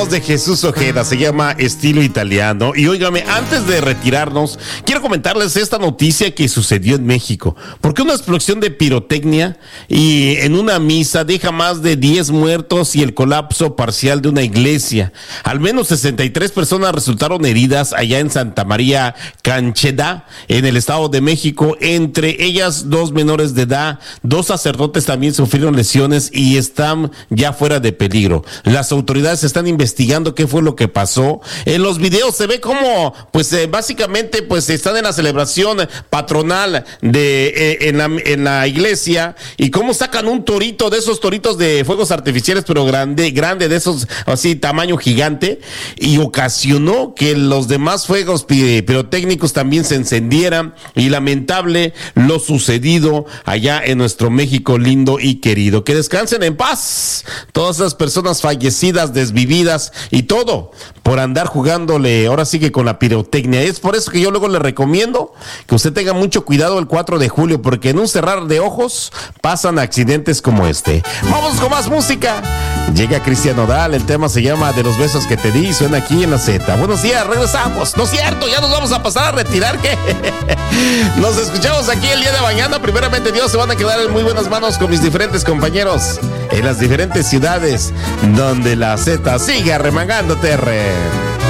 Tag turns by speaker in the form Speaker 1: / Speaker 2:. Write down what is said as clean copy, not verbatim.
Speaker 1: De Jesús Ojeda, se llama Estilo Italiano. Y óigame, antes de retirarnos, quiero comentarles esta noticia que sucedió en México. Porque una explosión de pirotecnia y en una misa deja más de 10 muertos y el colapso parcial de una iglesia. Al menos 63 personas resultaron heridas allá en Santa María Cancheda, en el Estado de México, entre ellas 2 menores de edad. 2 sacerdotes también sufrieron lesiones y están ya fuera de peligro. Las autoridades están investigando qué fue lo que pasó. En los videos se ve como, pues básicamente, pues están en la celebración patronal en la iglesia, y cómo sacan un torito, de esos toritos de fuegos artificiales, pero grande, de esos así, tamaño gigante, y ocasionó que los demás fuegos pirotécnicos también se encendieran. Y lamentable lo sucedido allá en nuestro México lindo y querido. Que descansen en paz todas esas personas fallecidas, desvividas y todo por andar jugándole ahora sí que con la pirotecnia. Es por eso que yo luego le recomiendo que usted tenga mucho cuidado el 4 de julio, porque en un cerrar de ojos pasan accidentes como este. Vamos con más música. Llega Cristian Nodal, el tema se llama De los besos que te di, suena aquí en la Z. Buenos días, regresamos. No es cierto, ya nos vamos a pasar a retirar, ¿qué? Nos escuchamos aquí el día de mañana. Primeramente Dios, se van a quedar en muy buenas manos con mis diferentes compañeros en las diferentes ciudades donde la Z sigue arremangando terreno.